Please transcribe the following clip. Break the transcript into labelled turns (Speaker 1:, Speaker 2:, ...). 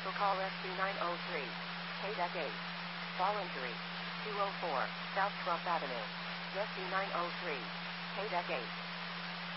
Speaker 1: Cancel call SC903. KDEC 8. Voluntary. 204 South 12th Avenue. SC903. KDEC 8.